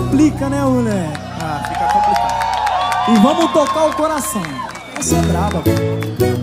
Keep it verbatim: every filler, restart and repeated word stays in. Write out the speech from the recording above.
complica, né, mulher? Ah, fica complicado. E vamos tocar o coração. Essa é braba, pô.